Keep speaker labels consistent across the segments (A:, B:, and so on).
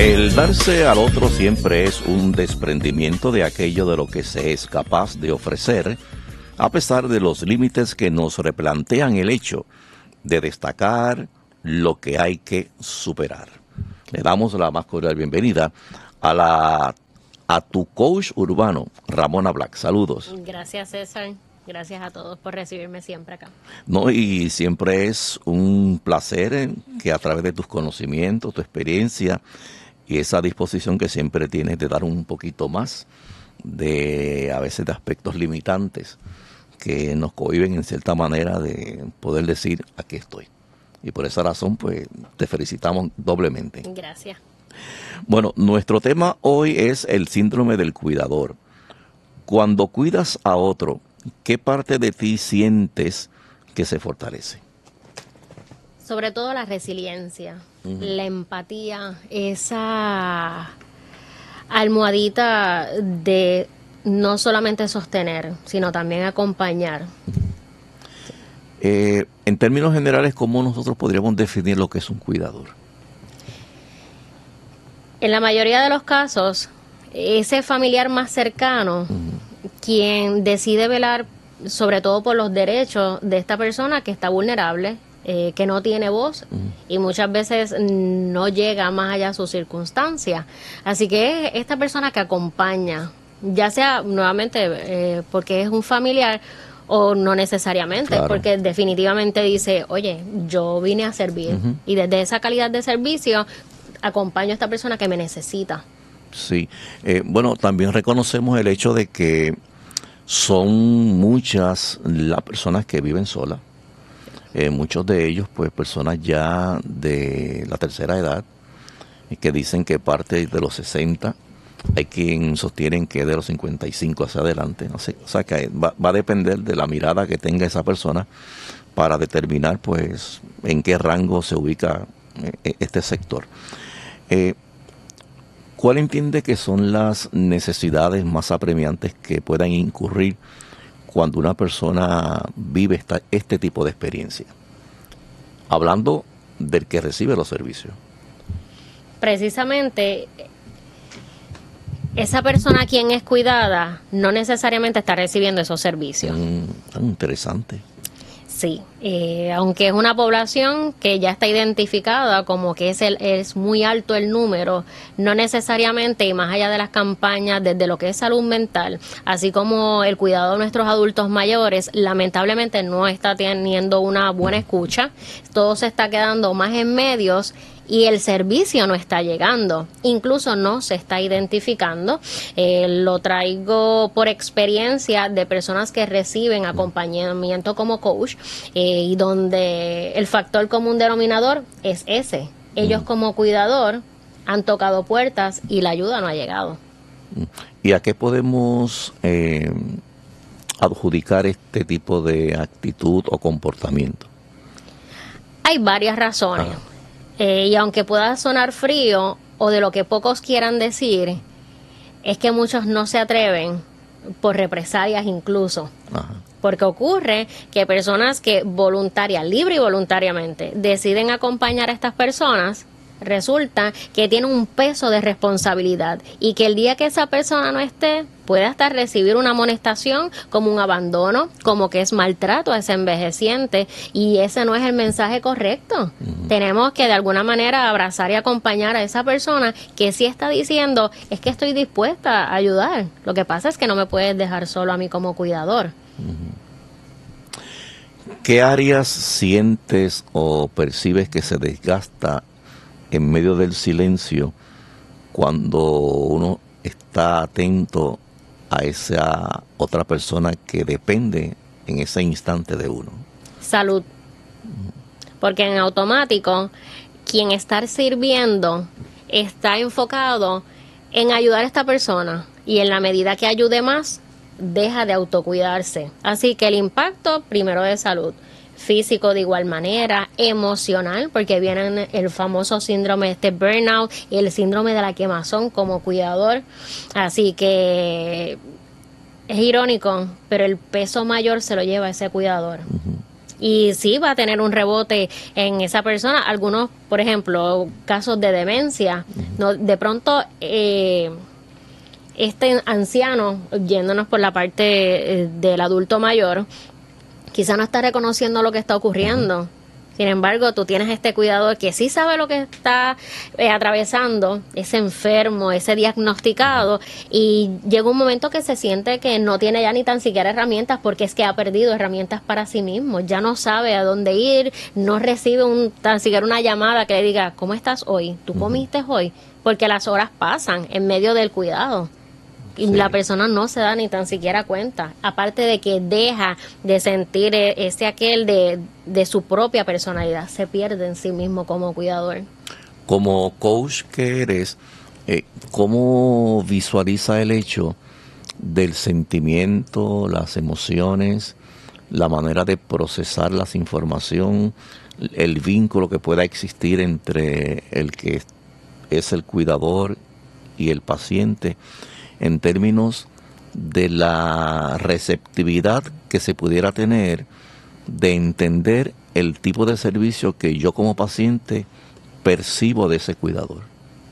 A: El darse al otro siempre es un desprendimiento de aquello de lo que se es capaz de ofrecer, a pesar de los límites que nos replantean el hecho de destacar lo que hay que superar. Le damos la más cordial bienvenida a tu coach urbano, Ramona Black. Saludos.
B: Gracias, César. Gracias a todos por recibirme siempre acá.
A: No, y siempre es un placer que a través de tus conocimientos, tu experiencia y esa disposición que siempre tienes de dar un poquito más a veces de aspectos limitantes que nos cohíben en cierta manera de poder decir aquí estoy. Y por esa razón, pues, te felicitamos doblemente.
B: Gracias.
A: Bueno, nuestro tema hoy es el síndrome del cuidador. Cuando cuidas a otro, ¿qué parte de ti sientes que se fortalece?
B: Sobre todo la resiliencia, la empatía, esa almohadita de no solamente sostener, sino también acompañar.
A: En términos generales, ¿cómo nosotros podríamos definir lo que es un cuidador?
B: En la mayoría de los casos, ese familiar más cercano, quien decide velar sobre todo por los derechos de esta persona que está vulnerable, que no tiene voz y muchas veces no llega más allá de sus circunstancias. Así que es esta persona que acompaña, ya sea nuevamente porque es un familiar o no necesariamente,
A: claro,
B: porque definitivamente dice, oye, yo vine a servir y desde esa calidad de servicio acompaño a esta persona que me necesita.
A: Sí, bueno, también reconocemos el hecho de que son muchas las personas que viven solas. Muchos de ellos, pues, personas ya de la tercera edad, que dicen que parte de los 60, hay quien sostienen que de los 55 hacia adelante. O sea que va a depender de la mirada que tenga esa persona para determinar, pues, en qué rango se ubica este sector. ¿Cuál entiende que son las necesidades más apremiantes que puedan incurrir cuando una persona vive este tipo de experiencia? Hablando del que recibe los servicios.
B: Precisamente, esa persona a quien es cuidada no necesariamente está recibiendo esos servicios.
A: Tan interesante.
B: Sí, aunque es una población que ya está identificada como que es muy alto el número, no necesariamente, y más allá de las campañas desde lo que es salud mental, así como el cuidado de nuestros adultos mayores, lamentablemente no está teniendo una buena escucha, todo se está quedando más en medios y el servicio no está llegando, incluso no se está identificando. Lo traigo por experiencia de personas que reciben acompañamiento como coach y donde el factor común denominador es ese. Ellos como cuidador han tocado puertas y la ayuda no ha llegado.
A: ¿Y a qué podemos adjudicar este tipo de actitud o comportamiento?
B: Hay varias razones. Y aunque pueda sonar frío o de lo que pocos quieran decir, es que muchos no se atreven por represalias incluso. Porque ocurre que personas que libre y voluntariamente deciden acompañar a estas personas, resulta que tienen un peso de responsabilidad y que el día que esa persona no esté, puede hasta recibir una amonestación como un abandono, como que es maltrato a ese envejeciente, y ese no es el mensaje correcto. Tenemos que de alguna manera abrazar y acompañar a esa persona que sí está diciendo, es que estoy dispuesta a ayudar, lo que pasa es que no me puedes dejar solo a mí como cuidador.
A: ¿Qué áreas sientes o percibes que se desgasta en medio del silencio cuando uno está atento a esa otra persona que depende en ese instante de uno?
B: Salud. Porque en automático, quien está sirviendo está enfocado en ayudar a esta persona y en la medida que ayude más, deja de autocuidarse. Así que el impacto primero de salud. Físico de igual manera, emocional, porque viene el famoso síndrome burnout y el síndrome de la quemazón como cuidador. Así que es irónico, pero el peso mayor se lo lleva ese cuidador. Y sí va a tener un rebote en esa persona. Algunos, por ejemplo, casos de demencia, no, de pronto este anciano, yéndonos por la parte del adulto mayor, quizá no está reconociendo lo que está ocurriendo. Sin embargo, tú tienes este cuidador que sí sabe lo que está atravesando, ese enfermo, ese diagnosticado, y llega un momento que se siente que no tiene ya ni tan siquiera herramientas, porque es que ha perdido herramientas para sí mismo, ya no sabe a dónde ir, no recibe tan siquiera una llamada que le diga, ¿cómo estás hoy? ¿Tú comiste hoy? Porque las horas pasan en medio del cuidado. Y la persona no se da ni tan siquiera cuenta, aparte de que deja de sentir aquel de su propia personalidad, se pierde en sí mismo como cuidador.
A: Como coach que eres, ¿cómo visualiza el hecho del sentimiento, las emociones, la manera de procesar las información, el vínculo que pueda existir entre el que es el cuidador y el paciente, en términos de la receptividad que se pudiera tener de entender el tipo de servicio que yo como paciente percibo de ese cuidador?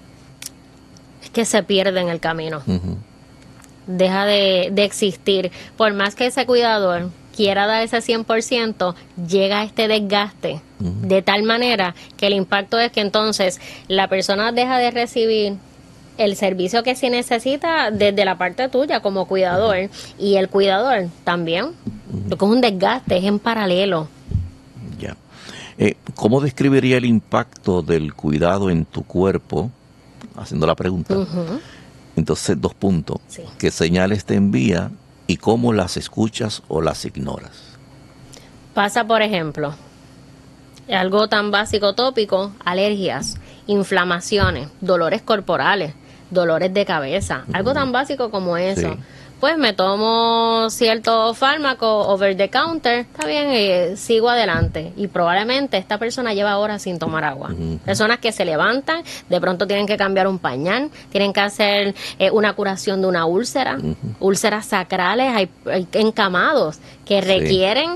B: Es que se pierde en el camino. Deja de existir. Por más que ese cuidador quiera dar ese 100%, llega a este desgaste de tal manera que el impacto es que entonces la persona deja de recibir el servicio que sí necesita desde la parte tuya como cuidador, y el cuidador también, porque es un desgaste, es en paralelo.
A: Ya. ¿Cómo describiría el impacto del cuidado en tu cuerpo? Haciendo la pregunta. Entonces, 2 puntos.
B: Sí.
A: ¿Qué señales te envía y cómo las escuchas o las ignoras?
B: Pasa, por ejemplo, algo tan básico, tópico, alergias, inflamaciones, dolores corporales, dolores de cabeza, algo tan básico como eso.
A: Sí.
B: Pues me tomo cierto fármaco over the counter, está bien, sigo adelante. Y probablemente esta persona lleva horas sin tomar agua. Personas que se levantan, de pronto tienen que cambiar un pañal, tienen que hacer una curación de una úlcera, úlceras sacrales, hay encamados que requieren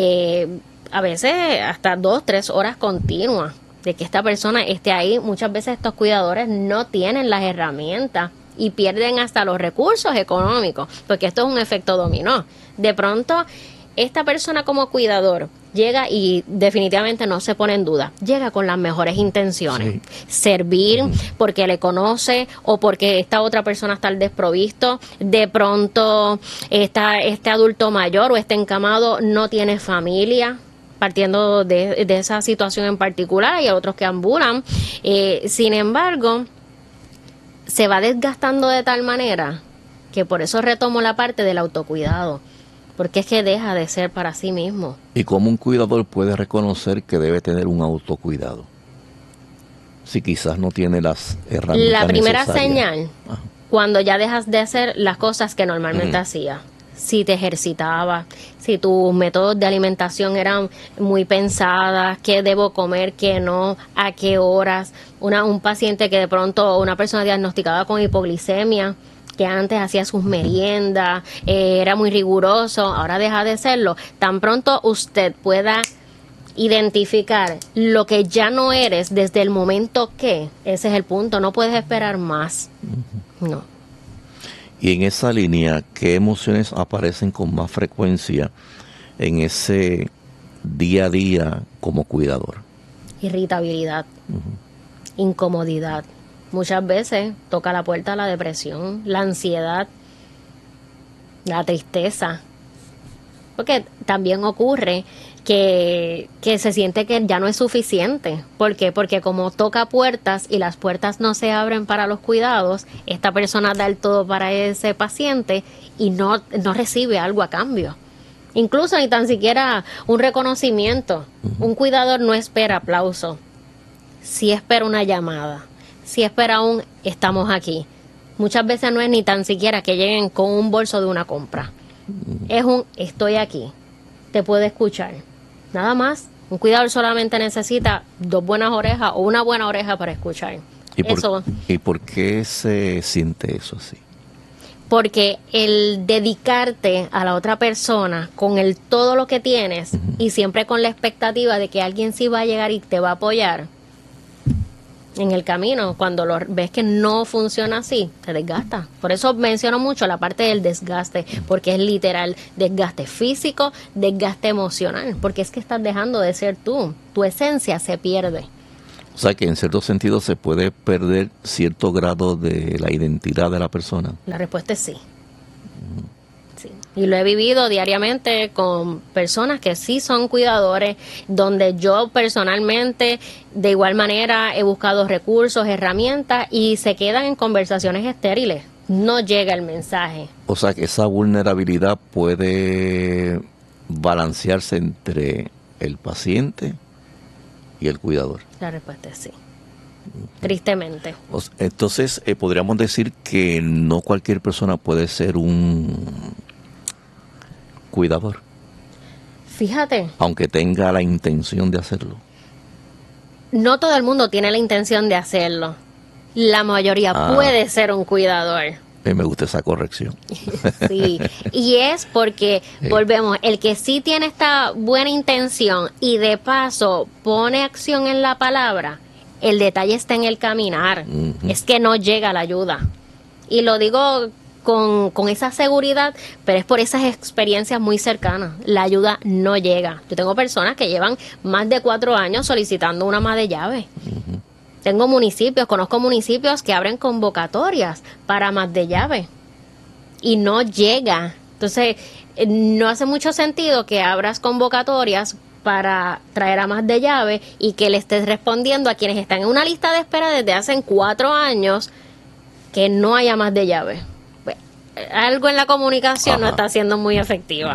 B: a veces hasta 2-3 horas continuas de que esta persona esté ahí. Muchas veces estos cuidadores no tienen las herramientas y pierden hasta los recursos económicos, porque esto es un efecto dominó. De pronto, esta persona como cuidador llega y definitivamente no se pone en duda, llega con las mejores intenciones, servir porque le conoce o porque esta otra persona está al desprovisto. De pronto, este adulto mayor o este encamado no tiene familia, partiendo de esa situación en particular. Hay otros que ambulan, sin embargo, se va desgastando de tal manera que por eso retomo la parte del autocuidado, porque es que deja de ser para sí mismo.
A: ¿Y cómo un cuidador puede reconocer que debe tener un autocuidado si quizás no tiene las herramientas
B: La primera
A: necesarias?
B: Señal, cuando ya dejas de hacer las cosas que normalmente hacías. Si te ejercitabas, si tus métodos de alimentación eran muy pensadas, qué debo comer, qué no, a qué horas. Un paciente que de pronto, una persona diagnosticada con hipoglicemia, que antes hacía sus meriendas, era muy riguroso, ahora deja de serlo. Tan pronto usted pueda identificar lo que ya no eres desde el momento que, ese es el punto, no puedes esperar más. No.
A: Y en esa línea, ¿qué emociones aparecen con más frecuencia en ese día a día como cuidador?
B: Irritabilidad, incomodidad. Muchas veces toca la puerta la depresión, la ansiedad, la tristeza. Porque también ocurre que se siente que ya no es suficiente. ¿Por qué? Porque como toca puertas y las puertas no se abren para los cuidados, esta persona da el todo para ese paciente y no recibe algo a cambio. Incluso ni tan siquiera un reconocimiento. Un cuidador no espera aplauso, sí espera una llamada, sí espera un estamos aquí. Muchas veces no es ni tan siquiera que lleguen con un bolso de una compra. Es un estoy aquí, te puedo escuchar. Nada más. Un cuidador solamente necesita 2 buenas orejas o una buena oreja para escuchar.
A: ¿Y por qué se siente eso así?
B: Porque el dedicarte a la otra persona con el todo lo que tienes y siempre con la expectativa de que alguien sí va a llegar y te va a apoyar en el camino, cuando ves que no funciona así, te desgasta. Por eso menciono mucho la parte del desgaste, porque es literal desgaste físico, desgaste emocional, porque es que estás dejando de ser tú, tu esencia se pierde.
A: O sea que en cierto sentido se puede perder cierto grado de la identidad de la persona.
B: La respuesta es sí. Sí. Y lo he vivido diariamente con personas que sí son cuidadores, donde yo personalmente de igual manera he buscado recursos, herramientas y se quedan en conversaciones estériles. No llega el mensaje.
A: O sea que esa vulnerabilidad puede balancearse entre el paciente y el cuidador.
B: La respuesta es sí. Tristemente.
A: Entonces, podríamos decir que no cualquier persona puede ser un cuidador.
B: Fíjate.
A: Aunque tenga la intención de hacerlo.
B: No todo el mundo tiene la intención de hacerlo. La mayoría puede ser un cuidador.
A: Me gusta esa corrección.
B: Sí, y es porque, volvemos, el que sí tiene esta buena intención y de paso pone acción en la palabra, el detalle está en el caminar, es que no llega la ayuda. Y lo digo con esa seguridad, pero es por esas experiencias muy cercanas, la ayuda no llega. Yo tengo personas que llevan más de 4 años solicitando una ama de llave. Conozco municipios que abren convocatorias para amas de llave y no llega. Entonces, no hace mucho sentido que abras convocatorias para traer amas de llave y que le estés respondiendo a quienes están en una lista de espera desde hace 4 años que no hay amas de llave. Pues, algo en la comunicación no está siendo muy efectiva.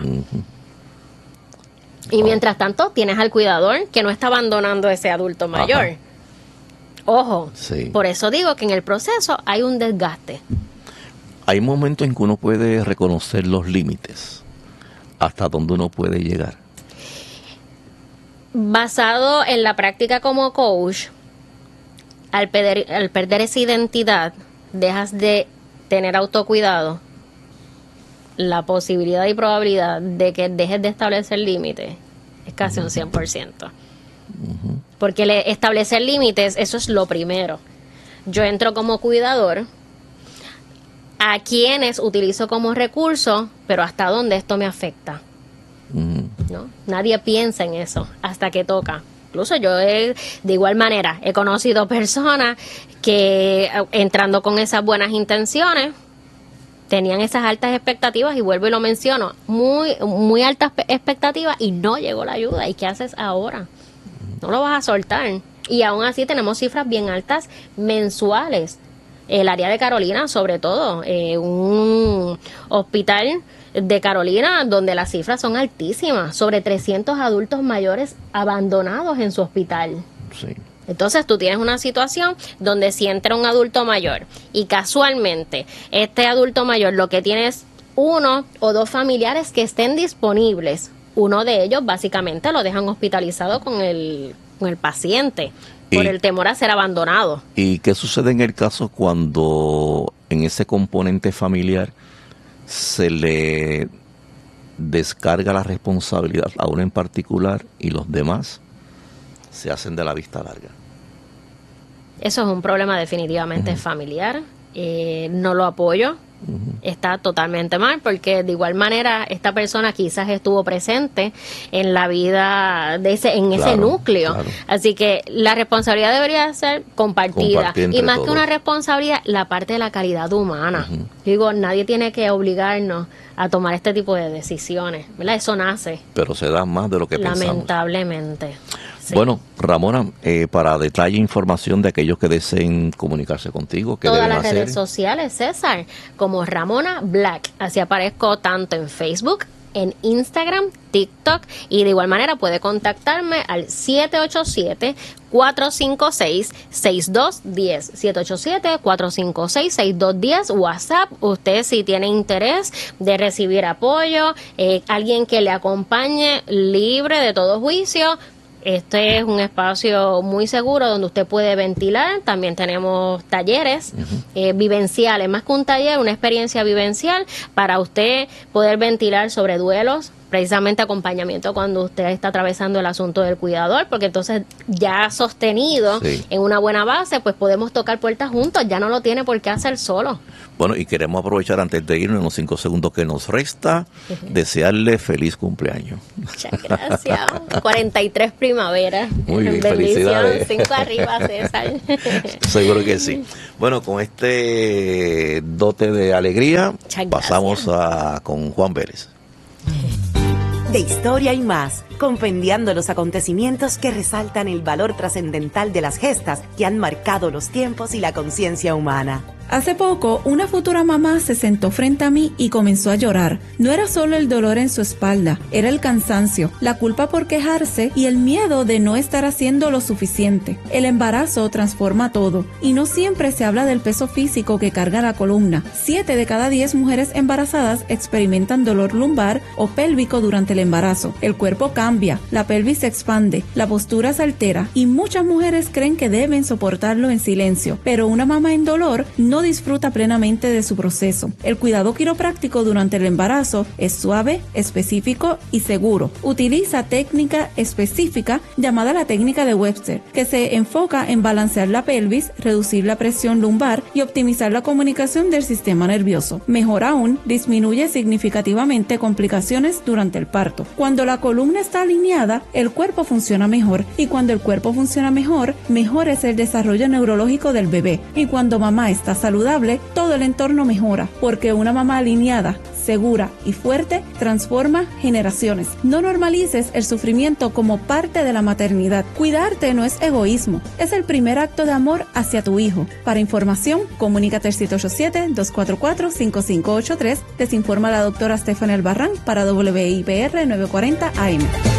B: Y mientras tanto, tienes al cuidador que no está abandonando a ese adulto mayor. Ojo, por eso digo que en el proceso hay un desgaste.
A: Hay momentos en que uno puede reconocer los límites, hasta dónde uno puede llegar.
B: Basado en la práctica como coach, al perder esa identidad, dejas de tener autocuidado, la posibilidad y probabilidad de que dejes de establecer límites es casi un 100%. Porque establecer límites, eso es lo primero. Yo entro como cuidador, a quienes utilizo como recurso, pero hasta dónde esto me afecta. ¿No? Nadie piensa en eso hasta que toca. Incluso yo de igual manera he conocido personas que entrando con esas buenas intenciones tenían esas altas expectativas, y vuelvo y lo menciono, muy altas expectativas y no llegó la ayuda. ¿Y qué haces ahora? No lo vas a soltar. Y aún así tenemos cifras bien altas mensuales. El área de Carolina, sobre todo, un hospital de Carolina donde las cifras son altísimas, sobre 300 adultos mayores abandonados en su hospital.
A: Sí.
B: Entonces tú tienes una situación donde si entra un adulto mayor y casualmente este adulto mayor lo que tiene es 1 o 2 familiares que estén disponibles, uno de ellos básicamente lo dejan hospitalizado con el paciente por el temor a ser abandonado.
A: ¿Y qué sucede en el caso cuando en ese componente familiar se le descarga la responsabilidad a uno en particular y los demás se hacen de la vista larga?
B: Eso es un problema definitivamente familiar. No lo apoyo. Está totalmente mal, porque de igual manera esta persona quizás estuvo presente en la vida de ese núcleo. Claro. Así que la responsabilidad debería ser compartida. Y más que una responsabilidad, la parte de la calidad humana. Digo, nadie tiene que obligarnos a tomar este tipo de decisiones, ¿verdad? Eso nace.
A: Pero se da más de lo que pensamos.
B: Lamentablemente. Sí.
A: Bueno, Ramona, para detalle e información de aquellos que deseen comunicarse contigo, ¿qué deben hacer?
B: Todas las redes sociales, César, como Ramona Black. Así aparezco tanto en Facebook, en Instagram, TikTok, y de igual manera puede contactarme al 787-456-6210. 787-456-6210, WhatsApp. Usted, si tiene interés de recibir apoyo, alguien que le acompañe libre de todo juicio, Este es un espacio muy seguro donde usted puede ventilar. También tenemos talleres vivenciales, más que un taller, una experiencia vivencial para usted poder ventilar sobre duelos, precisamente acompañamiento cuando usted está atravesando el asunto del cuidador, porque entonces ya sostenido en una buena base, pues podemos tocar puertas juntos, ya no lo tiene por qué hacer solo.
A: Bueno, y queremos aprovechar antes de irnos en los 5 segundos que nos resta, desearle feliz cumpleaños.
B: Muchas gracias. 43 primaveras.
A: Muy bien,
B: bendición,
A: felicidades.
B: 5 arriba, César.
A: Seguro que sí. Bueno, con este dote de alegría, pasamos con Juan Vélez.
C: De historia y más, compendiando los acontecimientos que resaltan el valor trascendental de las gestas que han marcado los tiempos y la conciencia humana.
D: Hace poco, una futura mamá se sentó frente a mí y comenzó a llorar. No era solo el dolor en su espalda, era el cansancio, la culpa por quejarse y el miedo de no estar haciendo lo suficiente. El embarazo transforma todo y no siempre se habla del peso físico que carga la columna. 7 de cada 10 mujeres embarazadas experimentan dolor lumbar o pélvico durante el embarazo. El cuerpo cambia, la pelvis se expande, la postura se altera y muchas mujeres creen que deben soportarlo en silencio, pero una mamá en dolor no disfruta plenamente de su proceso. El cuidado quiropráctico durante el embarazo es suave, específico y seguro. Utiliza técnica específica llamada la técnica de Webster, que se enfoca en balancear la pelvis, reducir la presión lumbar y optimizar la comunicación del sistema nervioso. Mejor aún, disminuye significativamente complicaciones durante el parto. Cuando la columna está alineada, el cuerpo funciona mejor, y cuando el cuerpo funciona mejor, mejor es el desarrollo neurológico del bebé. Y cuando mamá está saludable, todo el entorno mejora, porque una mamá alineada, segura y fuerte transforma generaciones. No normalices el sufrimiento como parte de la maternidad. Cuidarte no es egoísmo, es el primer acto de amor hacia tu hijo. Para información, comunícate al 787-244-5583. Les informa la doctora Stephanie Albarrán para WIPR 940 AM.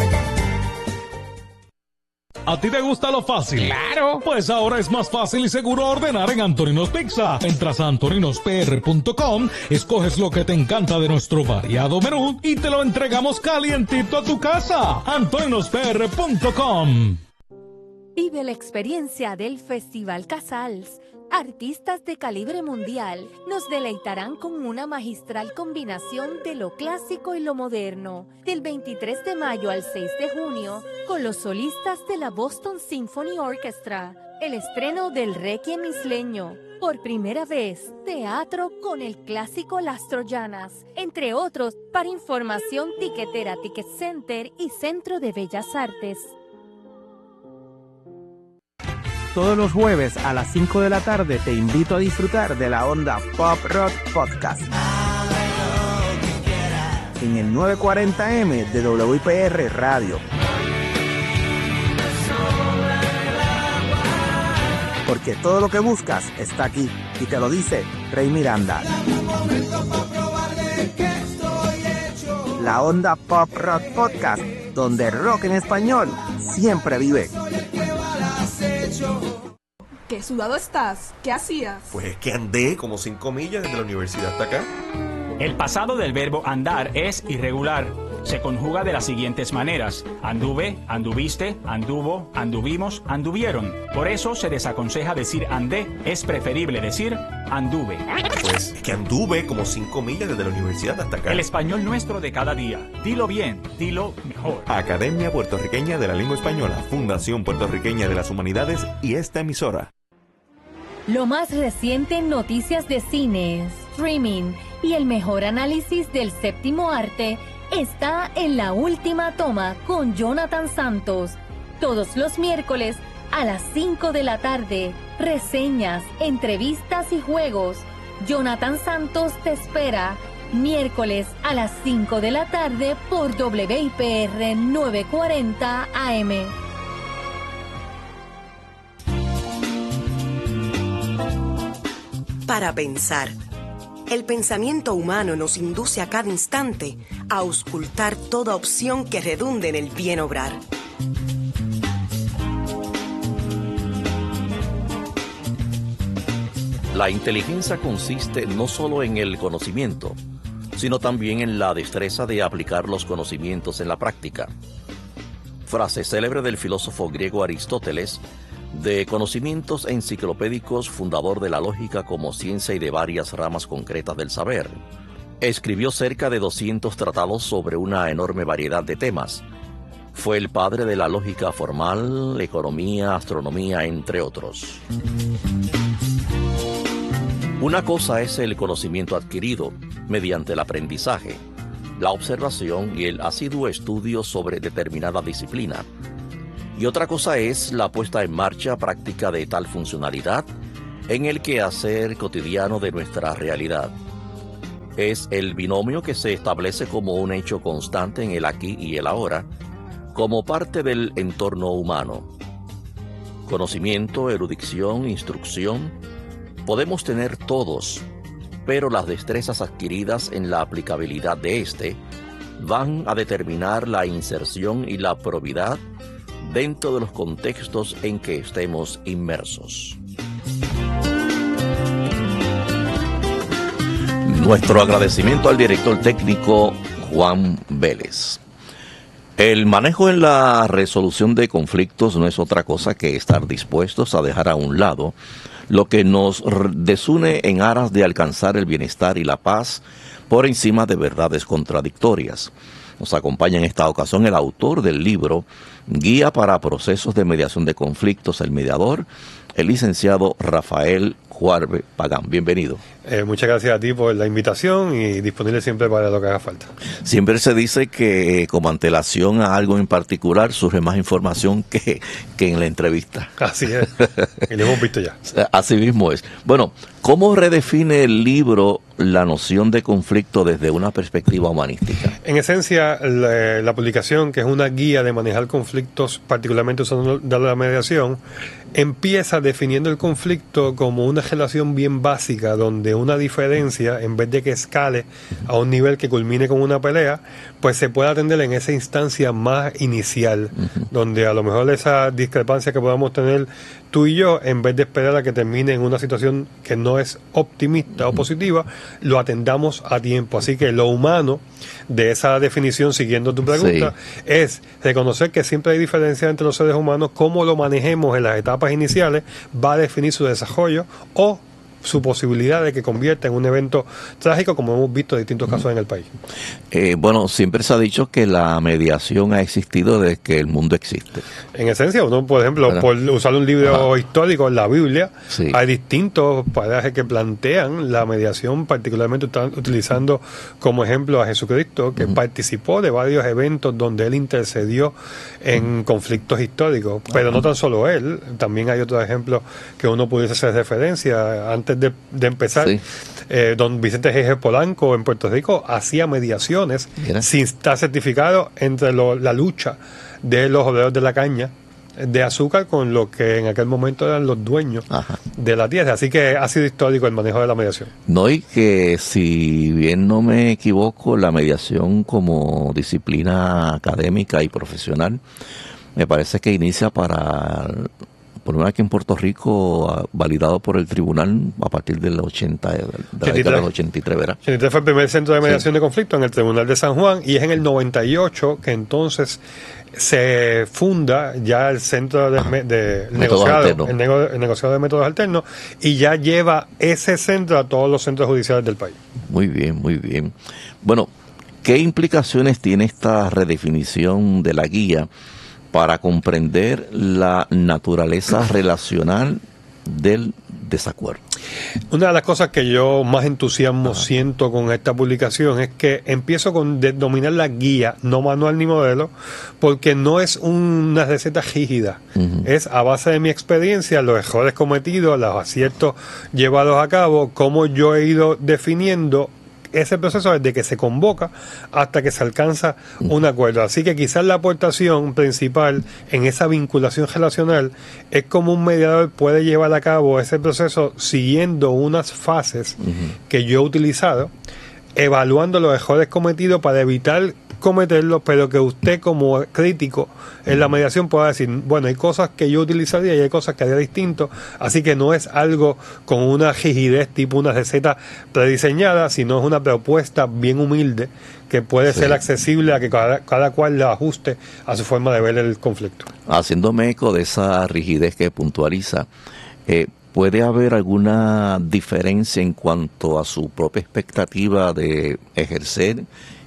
E: ¿A ti te gusta lo fácil?
F: ¡Claro!
E: Pues ahora es más fácil y seguro ordenar en Antoninos Pizza. Entras a AntoninosPR.com, escoges lo que te encanta de nuestro variado menú y te lo entregamos calientito a tu casa. AntoninosPR.com.
G: Vive la experiencia del Festival Casals. Artistas de calibre mundial nos deleitarán con una magistral combinación de lo clásico y lo moderno. Del 23 de mayo al 6 de junio, con los solistas de la Boston Symphony Orchestra. El estreno del Requiem isleño. Por primera vez, teatro con el clásico Las Troyanas. Entre otros, para información, tiquetera Ticket Center y Centro de Bellas Artes.
F: Todos los jueves a las 5 de la tarde te invito a disfrutar de la Onda Pop Rock Podcast en el 940M de WIPR Radio. Porque todo lo que buscas está aquí, y te lo dice Rey Miranda. La Onda Pop Rock Podcast, donde rock en español siempre vive.
H: ¿Qué sudado estás? ¿Qué hacías?
I: Pues es que andé como 5 millas desde la universidad hasta acá.
J: El pasado del verbo andar es irregular. Se conjuga de las siguientes maneras: anduve, anduviste, anduvo, anduvimos, anduvieron. Por eso se desaconseja decir andé, es preferible decir anduve.
I: Pues es que anduve como 5 millas desde la universidad hasta acá.
J: El español nuestro de cada día. Dilo bien, dilo mejor.
I: Academia Puertorriqueña de la Lengua Española, Fundación Puertorriqueña de las Humanidades y esta emisora.
G: Lo más reciente en noticias de cine, streaming y el mejor análisis del séptimo arte está en La Última Toma con Jonathan Santos. Todos los miércoles a las 5 de la tarde. Reseñas, entrevistas y juegos. Jonathan Santos te espera. Miércoles a las 5 de la tarde por WIPR 940 AM.
C: Para pensar. El pensamiento humano nos induce a cada instante a auscultar toda opción que redunde en el bien obrar.
A: La inteligencia consiste no solo en el conocimiento, sino también en la destreza de aplicar los conocimientos en la práctica. frase célebre del filósofo griego Aristóteles, de conocimientos enciclopédicos, fundador de la lógica como ciencia y de varias ramas concretas del saber. Escribió cerca de 200 tratados sobre una enorme variedad de temas. Fue el padre de la lógica formal, economía, astronomía, entre otros. Una cosa es el conocimiento adquirido mediante el aprendizaje, la observación y el asiduo estudio sobre determinada disciplina. Y otra cosa es la puesta en marcha práctica de tal funcionalidad en el quehacer cotidiano de nuestra realidad. Es el binomio que se establece como un hecho constante en el aquí y el ahora, como parte del entorno humano. Conocimiento, erudición, instrucción, podemos tener todos, pero las destrezas adquiridas en la aplicabilidad de éste van a determinar la inserción y la probidad dentro de los contextos en que estemos inmersos. Nuestro agradecimiento al director técnico Juan Vélez. El manejo en la resolución de conflictos no es otra cosa que estar dispuestos a dejar a un lado lo que nos desune en aras de alcanzar el bienestar y la paz por encima de verdades contradictorias. Nos acompaña en esta ocasión el autor del libro Guía para Procesos de Mediación de Conflictos, el mediador, el licenciado Rafael Juarbe Pagán. Bienvenido.
K: Muchas gracias a ti por la invitación y disponible siempre para lo que haga falta.
A: Siempre se dice que como antelación a algo en particular surge más información que en la entrevista.
K: Así es, y lo hemos visto ya.
A: Así mismo es. Bueno, ¿cómo redefine el libro la noción de conflicto desde una perspectiva humanística?
K: En esencia, la publicación, que es una guía de manejar conflictos, particularmente usando la mediación, empieza definiendo el conflicto como una relación bien básica, donde una diferencia, en vez de que escale a un nivel que culmine con una pelea, pues se puede atender en esa instancia más inicial, donde a lo mejor esa discrepancia que podamos tener tú y yo, en vez de esperar a que termine en una situación que no es optimista o positiva, lo atendamos a tiempo. Así que lo humano de esa definición, siguiendo tu pregunta, es reconocer que siempre hay diferencias entre los seres humanos. Cómo lo manejemos en las etapas iniciales va a definir su desarrollo o su posibilidad de que convierta en un evento trágico, como hemos visto en distintos casos en el país.
A: Bueno, siempre se ha dicho que la mediación ha existido desde que el mundo existe.
K: En esencia, uno, por ejemplo, por usar un libro histórico, la Biblia, hay distintos pasajes que plantean la mediación, particularmente utilizando como ejemplo a Jesucristo, que participó de varios eventos donde él intercedió en conflictos históricos, pero no tan solo él, también hay otros ejemplos que uno pudiese hacer referencia. Antes de empezar, don Vicente G. Polanco en Puerto Rico hacía mediaciones sin estar certificado entre la lucha de los obreros de la caña de azúcar con lo que en aquel momento eran los dueños de la tierra. Así que ha sido histórico el manejo de la mediación.
A: No, y que si bien no me equivoco, la mediación como disciplina académica y profesional me parece que inicia por lo menos aquí en Puerto Rico, validado por el tribunal a partir del 80, de la década del 83, ¿verdad?
K: 83 fue el primer centro de mediación de conflicto en el Tribunal de San Juan, y es en el 98 que entonces se funda ya el centro de negociado, el negociado de métodos alternos, y ya lleva ese centro a todos los centros judiciales del país.
A: Muy bien, muy bien. Bueno, ¿qué implicaciones tiene esta redefinición de la guía para comprender la naturaleza relacional del desacuerdo?
K: Una de las cosas que yo más entusiasmo siento con esta publicación es que empiezo con denominar la guía, no manual ni modelo, porque no es una receta rígida. Es a base de mi experiencia, los errores cometidos, los aciertos llevados a cabo, cómo yo he ido definiendo ese proceso desde que se convoca hasta que se alcanza un acuerdo. Así que quizás la aportación principal en esa vinculación relacional es cómo un mediador puede llevar a cabo ese proceso siguiendo unas fases que yo he utilizado, evaluando los errores cometidos para evitar cometerlo, pero que usted como crítico en la mediación pueda decir, bueno, hay cosas que yo utilizaría y hay cosas que haría distinto, así que no es algo con una rigidez tipo una receta prediseñada, sino es una propuesta bien humilde que puede ser accesible a que cada cual le ajuste a su forma de ver el conflicto.
A: Haciéndome eco de esa rigidez que puntualiza, ¿puede haber alguna diferencia en cuanto a su propia expectativa de ejercer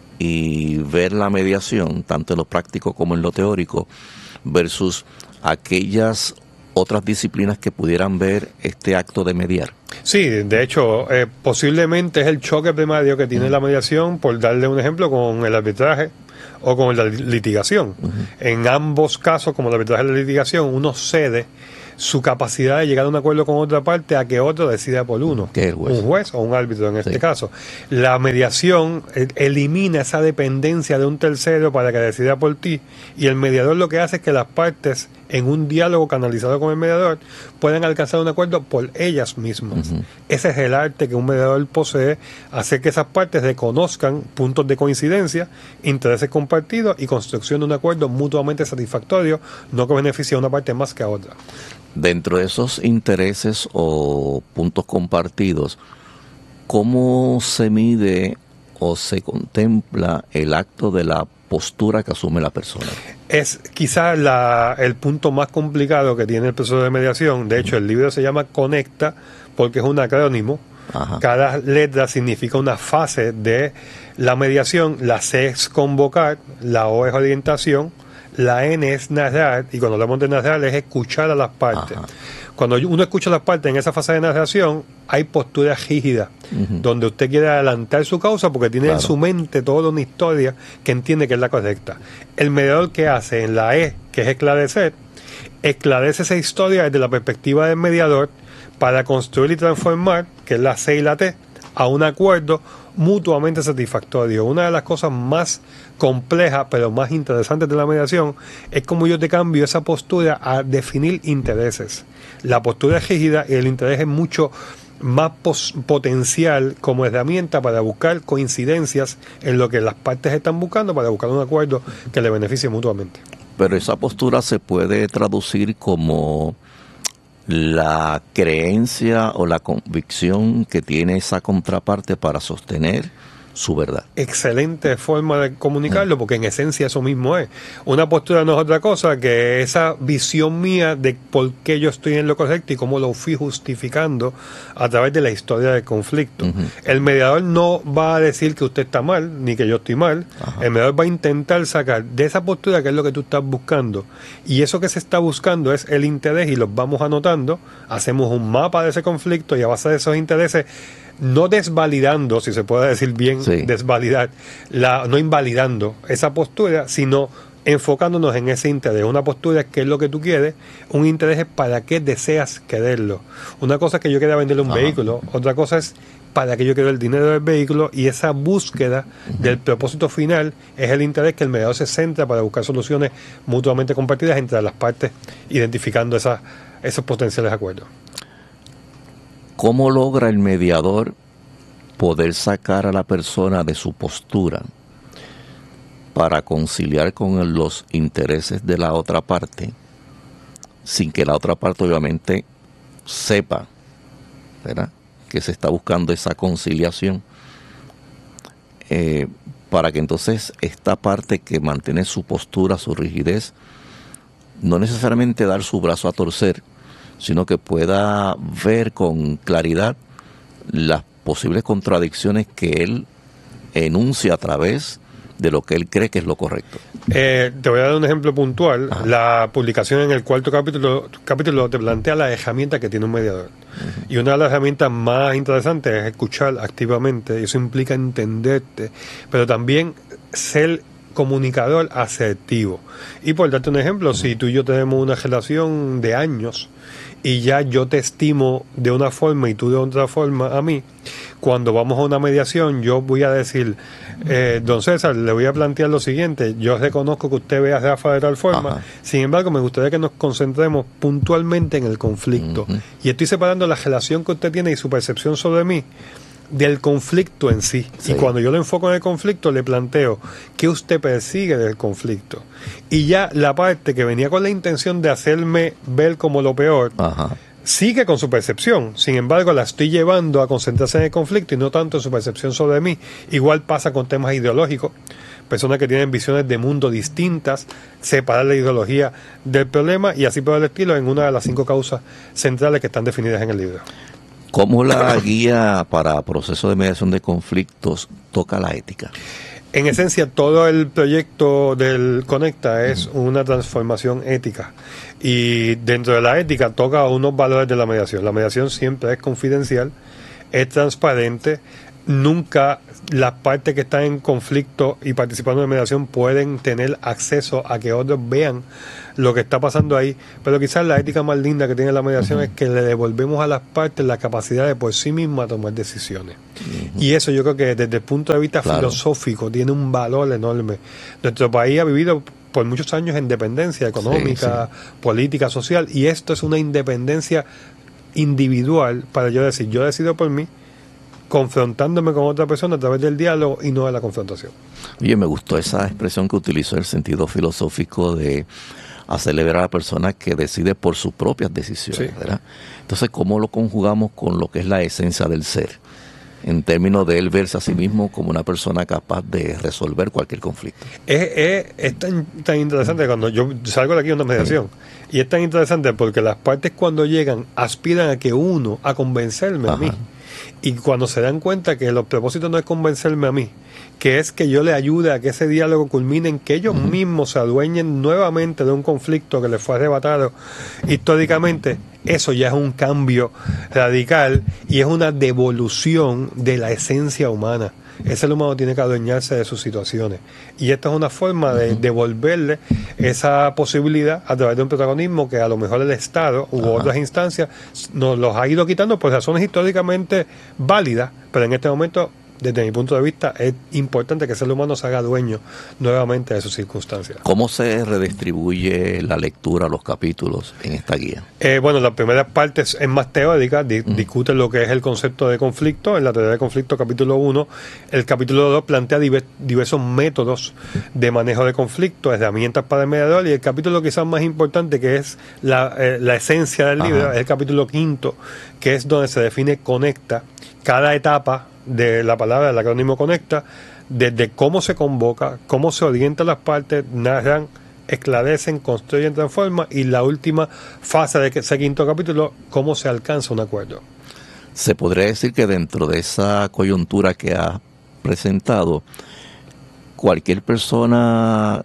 A: y ver la mediación, tanto en lo práctico como en lo teórico, versus aquellas otras disciplinas que pudieran ver este acto de mediar?
K: Sí, de hecho, posiblemente es el choque primario que tiene la mediación, por darle un ejemplo, con el arbitraje o con la litigación. En ambos casos, como el arbitraje y la litigación, uno cede su capacidad de llegar a un acuerdo con otra parte a que otro decida por uno, un juez o un árbitro en este caso. La mediación elimina esa dependencia de un tercero para que decida por ti, y el mediador lo que hace es que las partes, en un diálogo canalizado con el mediador, puedan alcanzar un acuerdo por ellas mismas. Ese es el arte que un mediador posee, hacer que esas partes reconozcan puntos de coincidencia, intereses compartidos y construcción de un acuerdo mutuamente satisfactorio, no que beneficie a una parte más que a otra.
A: Dentro de esos intereses o puntos compartidos, ¿cómo se mide o se contempla el acto de la postura que asume la persona?
K: Es quizás el punto más complicado que tiene el proceso de mediación. De hecho, el libro se llama Conecta porque es un acrónimo. Cada letra significa una fase de la mediación. La C es convocar, la O es orientación, la N es narrar, y cuando hablamos de narrar es escuchar a las partes. Cuando uno escucha a las partes en esa fase de narración, hay posturas rígidas, donde usted quiere adelantar su causa porque tiene en su mente toda una historia que entiende que es la correcta. El mediador, que hace en la E, que es esclarecer, esclarece esa historia desde la perspectiva del mediador para construir y transformar, que es la C y la T, a un acuerdo mutuamente satisfactorio. Una de las cosas más complejas pero más interesantes de la mediación es cómo yo te cambio esa postura a definir intereses. La postura es rígida y el interés es mucho más potencial como herramienta para buscar coincidencias en lo que las partes están buscando, para buscar un acuerdo que le beneficie mutuamente.
A: Pero esa postura se puede traducir como la creencia o la convicción que tiene esa contraparte para sostener su verdad.
K: Excelente forma de comunicarlo, porque en esencia eso mismo es. Una postura no es otra cosa que esa visión mía de por qué yo estoy en lo correcto y cómo lo fui justificando a través de la historia del conflicto. El mediador no va a decir que usted está mal, ni que yo estoy mal. El mediador va a intentar sacar de esa postura qué es lo que tú estás buscando. Y eso que se está buscando es el interés, y los vamos anotando. Hacemos un mapa de ese conflicto y a base de esos intereses, no desvalidando, si se puede decir bien, desvalidar, no invalidando esa postura, sino enfocándonos en ese interés. Una postura es qué es lo que tú quieres, un interés es para qué deseas quererlo. Una cosa es que yo quiera venderle un vehículo, otra cosa es para qué yo quiero el dinero del vehículo, y esa búsqueda del propósito final es el interés que el mediador se centra para buscar soluciones mutuamente compartidas entre las partes, identificando esos potenciales acuerdos.
A: ¿Cómo logra el mediador poder sacar a la persona de su postura para conciliar con los intereses de la otra parte, sin que la otra parte obviamente sepa, ¿verdad?, que se está buscando esa conciliación, para que entonces esta parte que mantiene su postura, su rigidez, no necesariamente dar su brazo a torcer, sino que pueda ver con claridad las posibles contradicciones que él enuncia a través de lo que él cree que es lo correcto?
K: Te voy a dar un ejemplo puntual. La publicación en el 4º capítulo te plantea la herramienta que tiene un mediador. Y una de las herramientas más interesantes es escuchar activamente. Eso implica entenderte, pero también ser comunicador asertivo. Y por darte un ejemplo, si tú y yo tenemos una relación de años y ya yo te estimo de una forma y tú de otra forma a mí, cuando vamos a una mediación yo voy a decir, don César, le voy a plantear lo siguiente: yo reconozco que usted ve a Rafa de tal forma, sin embargo me gustaría que nos concentremos puntualmente en el conflicto, y estoy separando la relación que usted tiene y su percepción sobre mí del conflicto en sí.
A: Sí.
K: Y cuando yo lo enfoco en el conflicto, le planteo qué usted persigue del conflicto. Y ya la parte que venía con la intención de hacerme ver como lo peor,
A: Ajá.
K: sigue con su percepción. Sin embargo, la estoy llevando a concentrarse en el conflicto y no tanto en su percepción sobre mí. Igual pasa con temas ideológicos. Personas que tienen visiones de mundo distintas, separar la ideología del problema y así por el estilo en una de las 5 causas centrales que están definidas en el libro.
A: ¿Cómo la guía para proceso de mediación de conflictos toca la ética?
K: En esencia, todo el proyecto del Conecta es una transformación ética. Y dentro de la ética toca unos valores de la mediación. La mediación siempre es confidencial, es transparente. Nunca las partes que están en conflicto y participando en mediación pueden tener acceso a que otros vean lo que está pasando ahí. Pero quizás la ética más linda que tiene la mediación es que le devolvemos a las partes la capacidad de por sí mismas tomar decisiones. Y eso yo creo que desde el punto de vista filosófico tiene un valor enorme. Nuestro país ha vivido por muchos años en dependencia económica, política, social, y esto es una independencia individual para yo decir, yo decido por mí, confrontándome con otra persona a través del diálogo y no de la confrontación.
A: Oye, me gustó esa expresión que utilizó, el sentido filosófico de hacerle ver a la persona que decide por sus propias decisiones, ¿verdad? Entonces, ¿cómo lo conjugamos con lo que es la esencia del ser? En términos de él verse a sí mismo como una persona capaz de resolver cualquier conflicto.
K: Es tan interesante cuando yo salgo de aquí a una mediación. Y es tan interesante porque las partes cuando llegan aspiran a que uno, a convencerme a mí. Y cuando se dan cuenta que los propósitos no es convencerme a mí, que es que yo le ayude a que ese diálogo culmine en que ellos mismos se adueñen nuevamente de un conflicto que les fue arrebatado históricamente, eso ya es un cambio radical y es una devolución de la esencia humana. El ser humano tiene que adueñarse de sus situaciones. Y esta es una forma de devolverle esa posibilidad a través de un protagonismo que a lo mejor el Estado u otras instancias nos los ha ido quitando por razones históricamente válidas, pero en este momento, desde mi punto de vista, es importante que el ser humano se haga dueño nuevamente de sus circunstancias.
A: ¿Cómo se redistribuye la lectura, los capítulos en esta guía?
K: Bueno, la primera parte es más teórica, discute lo que es el concepto de conflicto. En la teoría de conflicto, capítulo 1, el capítulo 2 plantea diversos métodos de manejo de conflicto, herramientas para el mediador, y el capítulo quizás más importante, que es la esencia del libro, es el capítulo 5, que es donde se define Conecta, cada etapa de la palabra, el acrónimo Conecta, desde cómo se convoca, cómo se orientan las partes, narran, esclarecen, construyen, transforman, y la última fase de ese 5 capítulo, cómo se alcanza un acuerdo.
A: Se podría decir que dentro de esa coyuntura que ha presentado, cualquier persona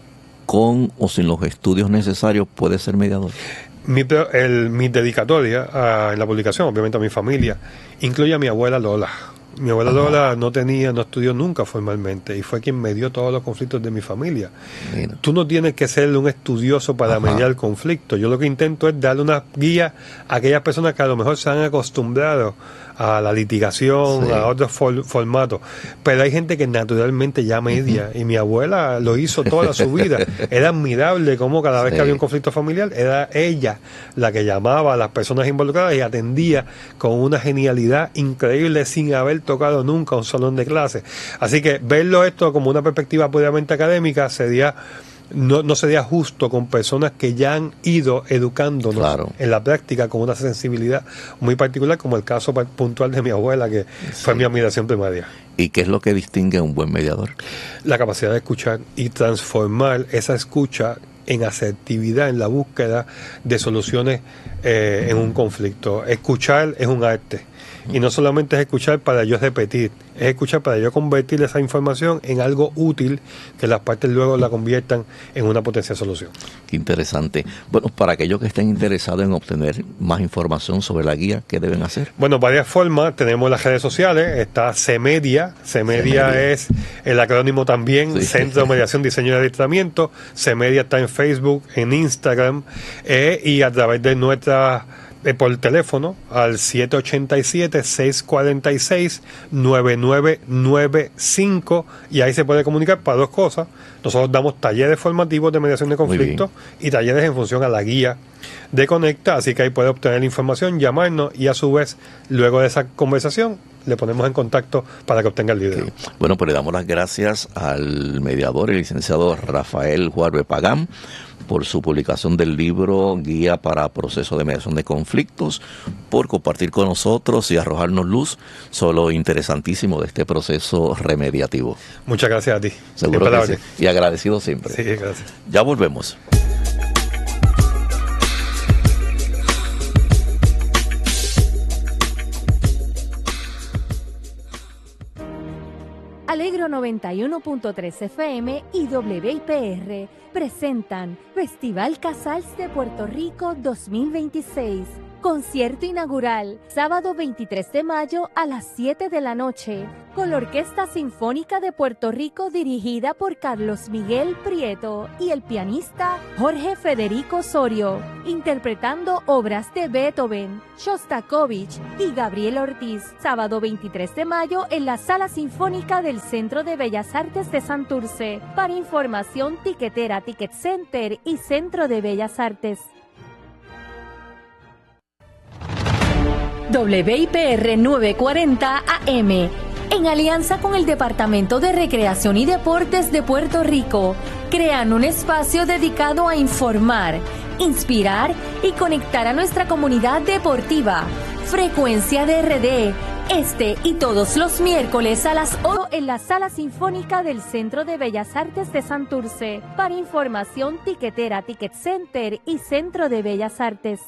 A: con o sin los estudios necesarios puede ser mediador.
K: Mi dedicatoria en la publicación, obviamente a mi familia, incluye a mi abuela Lola. Mi abuela Lola no estudió nunca formalmente y fue quien me dio todos los conflictos de mi familia. Tú no tienes que ser un estudioso para mediar el conflicto. Yo lo que intento es darle una guía a aquellas personas que a lo mejor se han acostumbrado a la litigación, a otros formatos. Pero hay gente que naturalmente ya media, y mi abuela lo hizo toda su vida. Era admirable cómo cada vez que había un conflicto familiar, era ella la que llamaba a las personas involucradas y atendía con una genialidad increíble sin haber tocado nunca un salón de clase. Así que verlo esto como una perspectiva puramente académica sería... No sería justo con personas que ya han ido educándonos en la práctica con una sensibilidad muy particular, como el caso puntual de mi abuela, que fue mi admiración primaria.
A: ¿Y qué es lo que distingue a un buen mediador?
K: La capacidad de escuchar y transformar esa escucha en asertividad, en la búsqueda de soluciones en un conflicto. Escuchar es un arte. Y no solamente es escuchar para yo repetir, es escuchar para yo convertir esa información en algo útil que las partes luego la conviertan en una potencial solución.
A: Qué interesante. Bueno, para aquellos que estén interesados en obtener más información sobre la guía, ¿qué deben hacer?
K: Bueno, varias formas. Tenemos las redes sociales, está CEMEDIA. CEMEDIA es el acrónimo también, Centro de Mediación, Diseño y Adiestramiento. CEMEDIA está en Facebook, en Instagram, y a través de nuestra... por teléfono al 787-646-9995, y ahí se puede comunicar para dos cosas. Nosotros damos talleres formativos de mediación de conflictos y talleres en función a la guía de Conecta, así que ahí puede obtener la información, llamarnos, y a su vez, luego de esa conversación, le ponemos en contacto para que obtenga el video.
A: Sí. Bueno, pues le damos las gracias al mediador, el licenciado Rafael Juarbe Pagán, por su publicación del libro Guía para Proceso de Mediación de Conflictos, por compartir con nosotros y arrojarnos luz sobre lo interesantísimo de este proceso remediativo.
K: Muchas gracias a ti.
A: Seguro que sí. Y agradecido siempre.
K: Sí, gracias.
A: Ya volvemos.
G: Alegro 91.3 FM y WIPR presentan Festival Casals de Puerto Rico 2026. Concierto inaugural, sábado 23 de mayo a las 7 de la noche, con la Orquesta Sinfónica de Puerto Rico dirigida por Carlos Miguel Prieto y el pianista Jorge Federico Osorio, interpretando obras de Beethoven, Shostakovich y Gabriel Ortiz. Sábado 23 de mayo en la Sala Sinfónica del Centro de Bellas Artes de Santurce. Para información, tiquetera, Ticket Center y Centro de Bellas Artes. WIPR 940 AM, en alianza con el Departamento de Recreación y Deportes de Puerto Rico, crean un espacio dedicado a informar, inspirar y conectar a nuestra comunidad deportiva. Frecuencia de RD, este y todos los miércoles a las 8 en la Sala Sinfónica del Centro de Bellas Artes de Santurce. Para información, tiquetera, Ticket Center y Centro de Bellas Artes.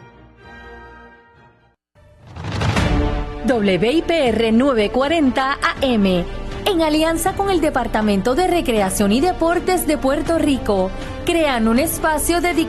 G: WIPR 940 AM, en alianza con el Departamento de Recreación y Deportes de Puerto Rico, crean un espacio dedicado